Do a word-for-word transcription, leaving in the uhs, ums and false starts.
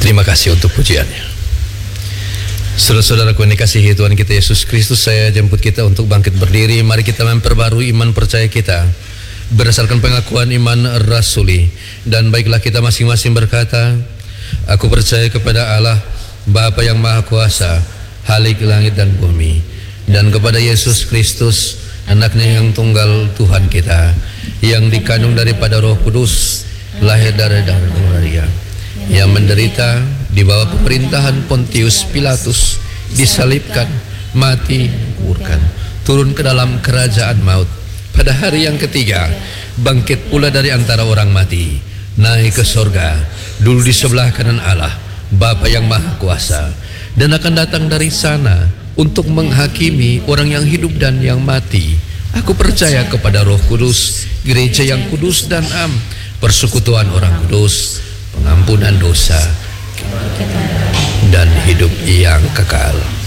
Terima kasih untuk pujiannya. Saudara-saudaraku yang dikasihi Tuhan kita Yesus Kristus, saya jemput kita untuk bangkit berdiri. Mari kita memperbarui iman percaya kita berdasarkan pengakuan iman rasuli. Dan baiklah kita masing-masing berkata, aku percaya kepada Allah Bapa yang Maha Kuasa, Halik langit dan bumi, dan kepada Yesus Kristus, anaknya yang tunggal Tuhan kita, yang dikandung daripada Roh Kudus, lahir dari darah Maria, yang menderita di bawah pemerintahan Pontius Pilatus, disalibkan, mati, dikuburkan, turun ke dalam kerajaan maut, pada hari yang ketiga bangkit pula dari antara orang mati, naik ke sorga, dulu di sebelah kanan Allah Bapa yang Maha Kuasa, dan akan datang dari sana untuk menghakimi orang yang hidup dan yang mati. Aku percaya kepada Roh Kudus, gereja yang kudus dan am, persekutuan orang kudus, pengampunan dosa, dan hidup yang kekal.